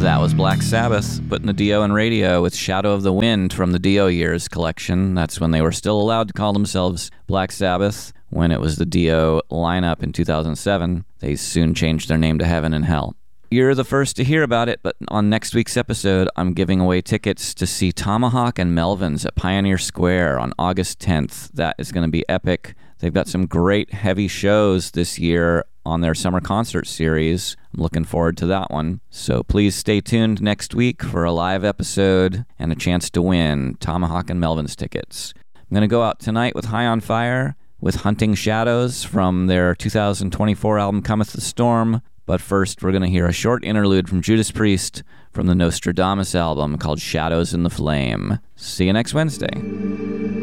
That was Black Sabbath, putting the Dio in radio with Shadow of the Wind from the Dio Years collection. That's when they were still allowed to call themselves Black Sabbath. When it was the Dio lineup in 2007, they soon changed their name to Heaven and Hell. You're the first to hear about it, but on next week's episode, I'm giving away tickets to see Tomahawk and Melvins at Pioneer Square on August 10th. That is going to be epic. They've got some great heavy shows this year on their summer concert series. I'm looking forward to that one. So please stay tuned next week for a live episode and a chance to win Tomahawk and Melvins tickets. I'm going to go out tonight with High on Fire, with Hunting Shadows from their 2024 album Cometh the Storm. But first, we're going to hear a short interlude from Judas Priest from the Nostradamus album called Shadows in the Flame. See you next Wednesday.